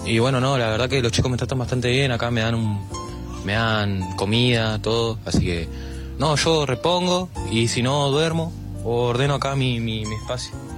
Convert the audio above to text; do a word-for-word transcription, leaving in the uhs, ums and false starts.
Y bueno, no, la verdad que los chicos me tratan bastante bien, acá me dan un, me dan comida, todo, así que no, yo repongo y si no duermo o ordeno acá mi, mi, mi espacio.